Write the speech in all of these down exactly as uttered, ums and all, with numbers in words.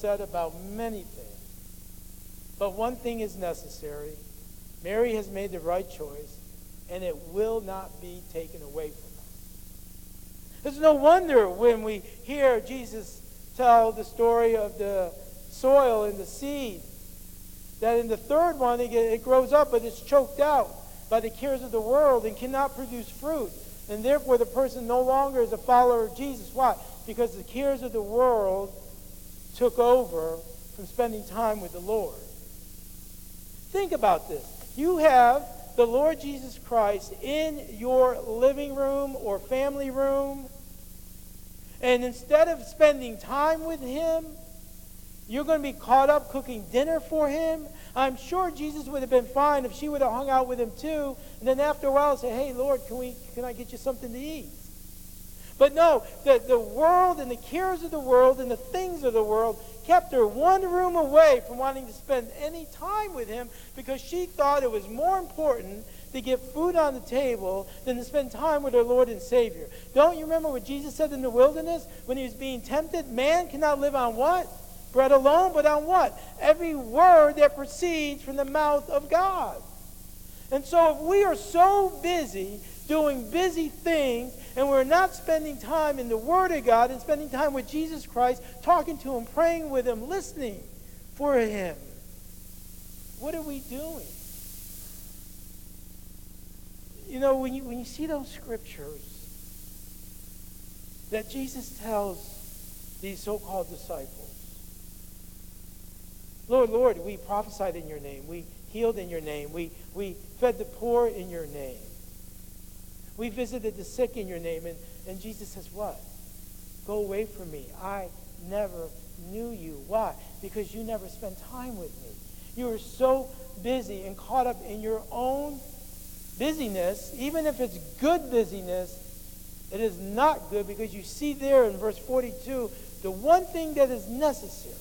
said about many things. But one thing is necessary. Mary has made the right choice, and it will not be taken away from us. It's no wonder when we hear Jesus tell the story of the soil and the seed, that in the third one it, it grows up, but it's choked out by the cares of the world and cannot produce fruit. And therefore the person no longer is a follower of Jesus. Why? Because the cares of the world took over from spending time with the Lord. Think about this. You have the Lord Jesus Christ in your living room or family room, and instead of spending time with him, you're going to be caught up cooking dinner for him. I'm sure Jesus would have been fine if she would have hung out with him too, and then after a while say, hey, Lord, can we, can I get you something to eat? But no, the, the world and the cares of the world and the things of the world kept her one room away from wanting to spend any time with him, because she thought it was more important to get food on the table than to spend time with her Lord and Savior. Don't you remember what Jesus said in the wilderness when he was being tempted? Man cannot live on what? Bread alone, but on what? Every word that proceeds from the mouth of God. And so if we are so busy doing busy things, and we're not spending time in the Word of God and spending time with Jesus Christ, talking to him, praying with him, listening for him, what are we doing? You know, when you, when you see those scriptures that Jesus tells these so-called disciples, Lord, Lord, we prophesied in your name. We healed in your name. We, we fed the poor in your name. We visited the sick in your name. And, and Jesus says what? Go away from me. I never knew you. Why? Because you never spent time with me. You were so busy and caught up in your own busyness. Even if it's good busyness, it is not good, because you see there in verse forty-two, the one thing that is necessary.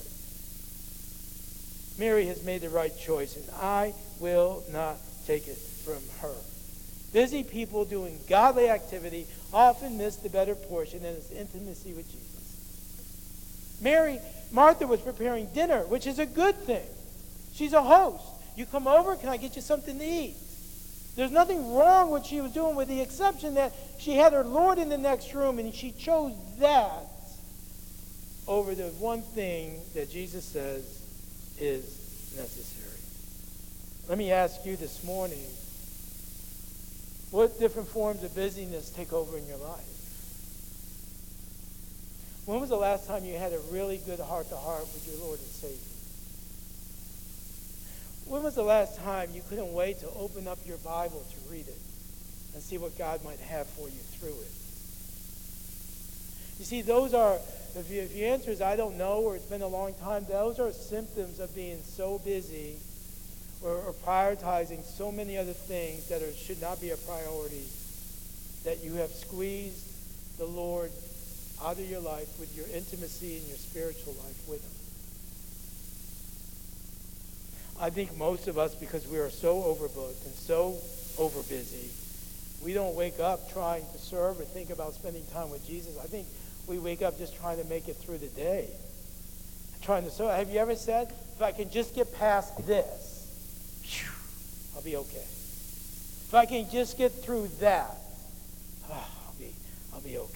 Mary has made the right choice, and I will not take it from her. Busy people doing godly activity often miss the better portion, and it's intimacy with Jesus. Mary, Martha was preparing dinner, which is a good thing. She's a host. You come over, can I get you something to eat? There's nothing wrong with what she was doing, with the exception that she had her Lord in the next room, and she chose that over the one thing that Jesus says is necessary. Let me ask you this morning, what different forms of busyness take over in your life? When was the last time you had a really good heart-to-heart with your Lord and Savior? When was the last time you couldn't wait to open up your Bible to read it and see what God might have for you through it? You see, those are, if, you, if your answer is I don't know, or it's been a long time, those are symptoms of being so busy or, or prioritizing so many other things that are, should not be a priority, that you have squeezed the Lord out of your life with your intimacy and your spiritual life with him. I think most of us, because we are so overbooked and so overbusy, we don't wake up trying to serve or think about spending time with Jesus. I think we wake up just trying to make it through the day. Trying to serve. Have you ever said, if I can just get past this, whew, I'll be okay. If I can just get through that, oh, I'll be, I'll be okay.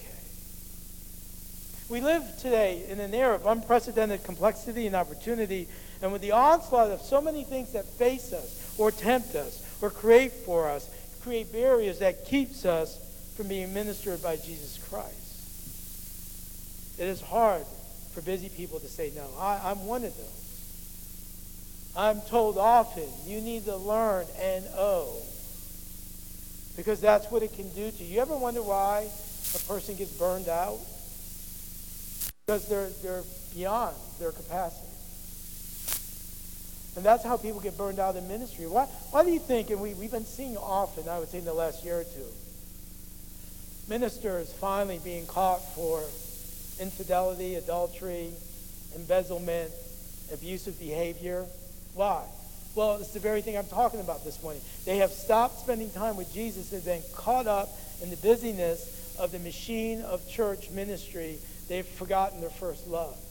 We live today in an era of unprecedented complexity and opportunity, and with the onslaught of so many things that face us or tempt us or create for us, create barriers that keeps us from being ministered by Jesus Christ. It is hard for busy people to say no. I, I'm one of those. I'm told often, you need to learn N O, because that's what it can do to you. You ever wonder why a person gets burned out? Because they're, they're beyond their capacity. And that's how people get burned out in ministry. Why, why do you think, and we, we've been seeing often, I would say in the last year or two, ministers finally being caught for infidelity, adultery, embezzlement, abusive behavior. Why? Well, it's the very thing I'm talking about this morning. They have stopped spending time with Jesus and been caught up in the busyness of the machine of church ministry. They've forgotten their first love.